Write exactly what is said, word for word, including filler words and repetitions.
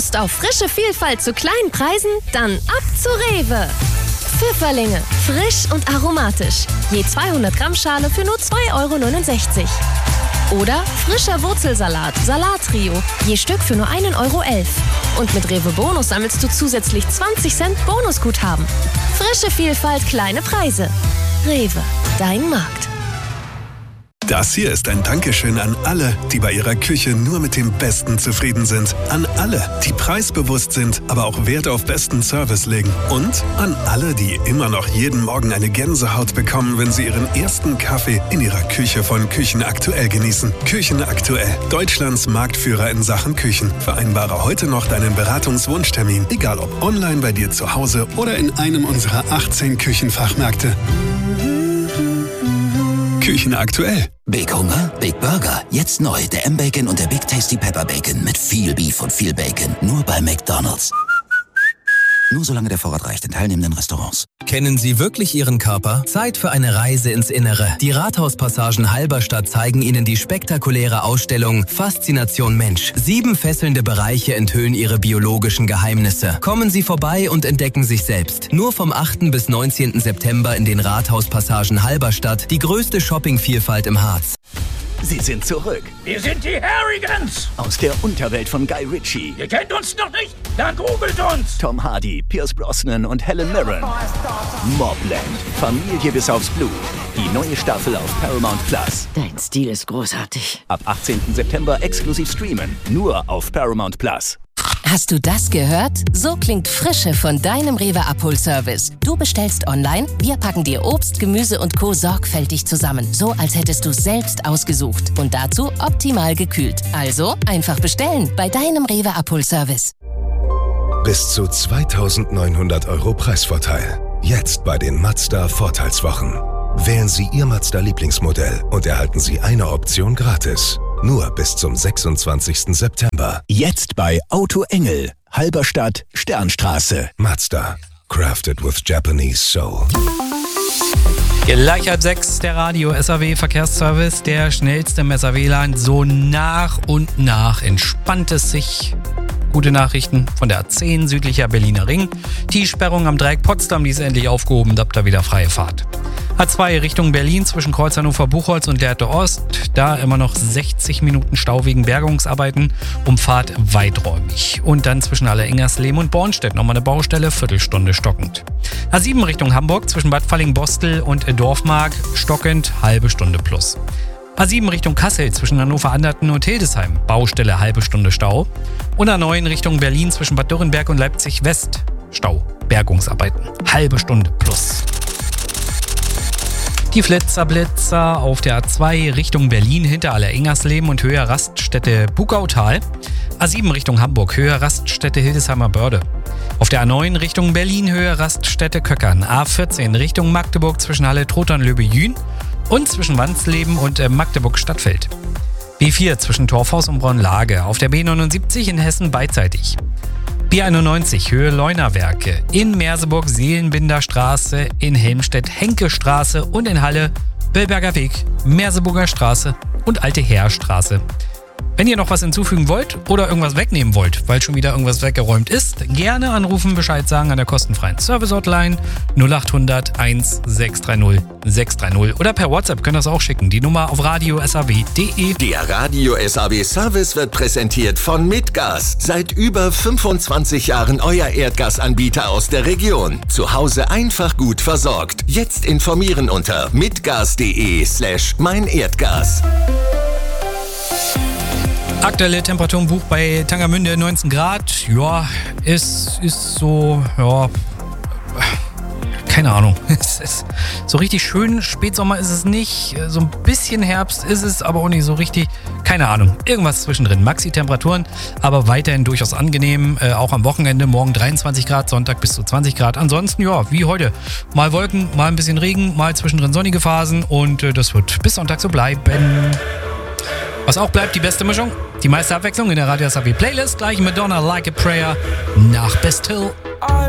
Lust auf frische Vielfalt zu kleinen Preisen? Dann ab zu Rewe. Pfifferlinge, frisch und aromatisch. Je zweihundert Gramm Schale für nur zwei Euro neunundsechzig. Oder frischer Wurzelsalat, Salattrio, je Stück für nur ein Euro elf. Und mit Rewe Bonus sammelst du zusätzlich zwanzig Cent Bonusguthaben. Frische Vielfalt, kleine Preise. Rewe, dein Markt. Das hier ist ein Dankeschön an alle, die bei ihrer Küche nur mit dem Besten zufrieden sind. An alle, die preisbewusst sind, aber auch Wert auf besten Service legen. Und an alle, die immer noch jeden Morgen eine Gänsehaut bekommen, wenn sie ihren ersten Kaffee in ihrer Küche von Küchen Aktuell genießen. Küchen Aktuell, Deutschlands Marktführer in Sachen Küchen. Vereinbare heute noch deinen Beratungswunschtermin, egal ob online bei dir zu Hause oder in einem unserer achtzehn Küchenfachmärkte. Küchen Aktuell. Big Hunger, Big Burger. Jetzt neu der M-Bacon und der Big Tasty Pepper Bacon mit viel Beef und viel Bacon. Nur bei McDonald's. Nur solange der Vorrat reicht in teilnehmenden Restaurants. Kennen Sie wirklich Ihren Körper? Zeit für eine Reise ins Innere. Die Rathauspassagen Halberstadt zeigen Ihnen die spektakuläre Ausstellung Faszination Mensch. Sieben fesselnde Bereiche enthüllen Ihre biologischen Geheimnisse. Kommen Sie vorbei und entdecken sich selbst. Nur vom achten bis neunzehnten September in den Rathauspassagen Halberstadt. Die größte Shoppingvielfalt im Harz. Sie sind zurück. Wir sind die Harrigans. Aus der Unterwelt von Guy Ritchie. Ihr kennt uns noch nicht? Dann googelt uns. Tom Hardy, Pierce Brosnan und Helen Mirren. Mobland. Familie bis aufs Blut. Die neue Staffel auf Paramount Plus. Dein Stil ist großartig. Ab achtzehnten September exklusiv streamen. Nur auf Paramount Plus. Hast du das gehört? So klingt Frische von deinem Rewe Abholservice. Du bestellst online, wir packen dir Obst, Gemüse und Co. sorgfältig zusammen. So, als hättest du es selbst ausgesucht. Und dazu optimal gekühlt. Also einfach bestellen bei deinem Rewe Abholservice. Bis zu zweitausendneunhundert Euro Preisvorteil. Jetzt bei den Mazda Vorteilswochen. Wählen Sie Ihr Mazda-Lieblingsmodell und erhalten Sie eine Option gratis. Nur bis zum sechsundzwanzigsten September. Jetzt bei Auto Engel, Halberstadt, Sternstraße. Mazda. Crafted with Japanese soul. Gleich halb sechs, der Radio S A W Verkehrsservice, der schnellste im S A W-Land. So nach und nach entspannt es sich. Gute Nachrichten von der A zehn südlicher Berliner Ring. Die Sperrung am Dreieck Potsdam, die ist endlich aufgehoben, da habt ihr wieder freie Fahrt. A zwei Richtung Berlin zwischen Kreuz Hannover-Buchholz und Lehrte Ost. Da immer noch sechzig Minuten Stau wegen Bergungsarbeiten. Umfahrt weiträumig. Und dann zwischen Allerengers-Lehm und Bornstedt nochmal eine Baustelle, Viertelstunde stockend. A sieben Richtung Hamburg zwischen Bad Falling-Bostel und Dorfmark stockend, halbe Stunde plus. A sieben Richtung Kassel zwischen Hannover-Anderten und Hildesheim. Baustelle, halbe Stunde Stau. Und A neun Richtung Berlin zwischen Bad Dürrenberg und Leipzig-West. Stau, Bergungsarbeiten, halbe Stunde plus. Die Flitzer-Blitzer auf der A zwei Richtung Berlin hinter Allerengers-Lehm und Höher Raststätte Bugautal. A sieben Richtung Hamburg, Höher Raststätte Hildesheimer Börde. Auf der A neun Richtung Berlin, Höher Raststätte Köckern. A vierzehn Richtung Magdeburg zwischen Halle Trotern-Löbe-Jühn und zwischen Wandsleben und äh, Magdeburg-Stadtfeld. B vier zwischen Torfhaus und Braunlage. Auf der B neunundsiebzig in Hessen beidseitig. B einundneunzig Höhe Leunawerke. In Merseburg Seelenbinder Straße, in Helmstedt Henke-Straße und in Halle Bellberger Weg, Merseburger Straße und Alte Heerstraße. Wenn ihr noch was hinzufügen wollt oder irgendwas wegnehmen wollt, weil schon wieder irgendwas weggeräumt ist, gerne anrufen, Bescheid sagen an der kostenfreien Service-Hotline null achthundert eins sechs drei null sechs drei null oder per WhatsApp könnt ihr das auch schicken. Die Nummer auf radio s a w punkt d e. Der Radio S A W Service wird präsentiert von Mitgas. Seit über fünfundzwanzig Jahren euer Erdgasanbieter aus der Region. Zu Hause einfach gut versorgt. Jetzt informieren unter mitgas.de slash mein Erdgas. Aktuelle Temperatur im Buch bei Tangermünde neunzehn Grad. Ja, es ist so, ja, keine Ahnung. Es ist so richtig schön. Spätsommer ist es nicht. So ein bisschen Herbst ist es, aber auch nicht so richtig. Keine Ahnung. Irgendwas zwischendrin. Maxi-Temperaturen, aber weiterhin durchaus angenehm. Äh, auch am Wochenende. Morgen dreiundzwanzig Grad, Sonntag bis zu zwanzig Grad. Ansonsten, ja, wie heute. Mal Wolken, mal ein bisschen Regen, mal zwischendrin sonnige Phasen. Und äh, das wird bis Sonntag so bleiben. Was auch bleibt, die beste Mischung. Die meiste Abwechslung in der Radio S A W Playlist. Gleich Madonna, Like a Prayer nach Bastille.